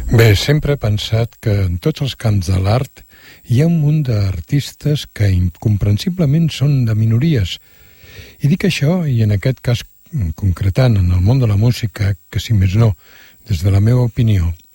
Bé, sempre he pensat que en tots els camps de l'art hi ha un munt d'artistes que incomprensiblement són de minories. I dic això, i en aquest cas concretant en el món de la música, que si més no, des de la meva opinió,